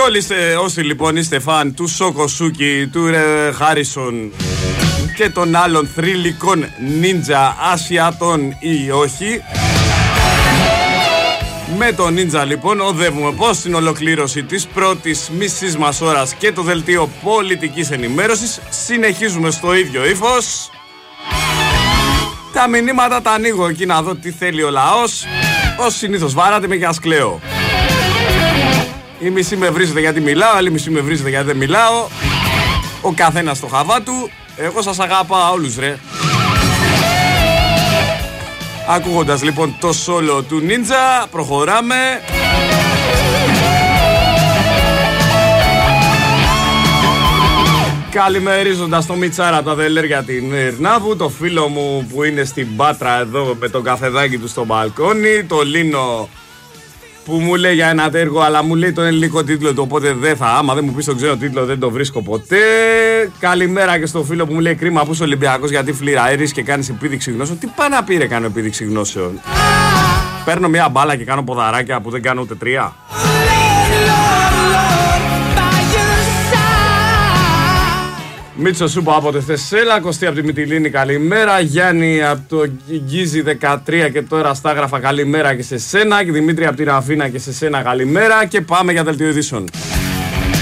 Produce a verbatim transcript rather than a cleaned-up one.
όλοι είστε, όσοι λοιπόν είστε φαν του Σοκοσούκι, του Ρε Χάρισον και των άλλων θρυλικών νίντζα Ασιατών ή όχι, με τον νίντζα λοιπόν οδεύουμε πως στην ολοκλήρωση της πρώτης μισής μας ώρας και το δελτίο πολιτικής ενημέρωσης. Συνεχίζουμε στο ίδιο ύφος. Τα μηνύματα τα ανοίγω εκεί να δω τι θέλει ο λαός. Ως συνήθως βάρατε με και ας κλαίω. Η μισή με βρίζετε γιατί μιλάω, άλλη μισή με βρίζετε γιατί δεν μιλάω. Ο καθένας στο χαβά του. Εγώ σας αγαπάω όλους ρε. Ακούγοντας λοιπόν το solo του Ninja, προχωράμε. Καλημερίζοντας το Μιτσάρα, το αδελέρια την Ερνάβου, το φίλο μου που είναι στην Πάτρα εδώ με τον καφεδάκι του στο μπαλκόνι, το Λίνο που μου λέει για ένα έργο αλλά μου λέει τον ελληνικό τίτλο του, οπότε δεν θα, άμα δεν μου πεις τον ξένο τίτλο δεν το βρίσκω ποτέ. Καλημέρα και στο φίλο που μου λέει κρίμα που είσαι Ολυμπιακός γιατί φλιραέρεις και κάνεις επίδειξη γνώσεων. Τι πάει να πει ρε, κάνω επίδειξη γνώσεων? Παίρνω μια μπάλα και κάνω ποδαράκια που δεν κάνω ούτε τρία. Μίτσο Σούπα από τη Θεσσέλα, Κωστή από τη Μυτιλίνη καλημέρα, Γιάννη από το Γκίζι δεκατρία και τώρα Στάγραφα καλημέρα και σε σένα, και Δημήτρη από την Αφίνα και σε σένα καλημέρα και πάμε για δελτίο ειδήσεων.